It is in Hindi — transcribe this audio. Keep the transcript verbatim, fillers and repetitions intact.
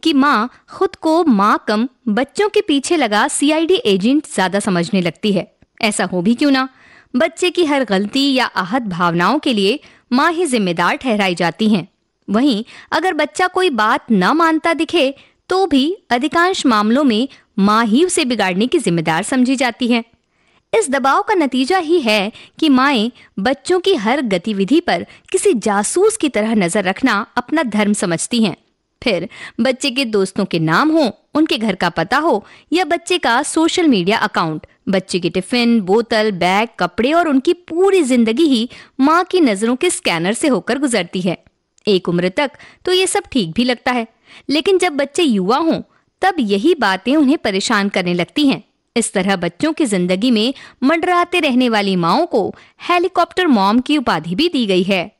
कि माँ खुद को माँ कम बच्चों के पीछे लगा सीआईडी एजेंट ज्यादा समझने लगती है। ऐसा हो भी क्यों ना, बच्चे की हर गलती या आहत भावनाओं के लिए माँ ही जिम्मेदार ठहराई जाती हैं। वहीं अगर बच्चा कोई बात न मानता दिखे तो भी अधिकांश मामलों में माँ ही उसे बिगाड़ने की जिम्मेदार समझी जाती है। इस दबाव का नतीजा ही है कि माएं बच्चों की हर गतिविधि पर किसी जासूस की तरह नजर रखना अपना धर्म समझती हैं। फिर बच्चे के दोस्तों के नाम हो, उनके घर का पता हो या बच्चे का सोशल मीडिया अकाउंट, बच्चे की टिफिन, बोतल, बैग, कपड़े और उनकी पूरी जिंदगी ही माँ की नजरों के स्कैनर से होकर गुजरती है। एक उम्र तक तो ये सब ठीक भी लगता है, लेकिन जब बच्चे युवा हों तब यही बातें उन्हें परेशान करने लगती हैं। इस तरह बच्चों की जिंदगी में मंडराते रहने वाली माँओं को हेलीकॉप्टर मॉम की उपाधि भी दी गई है।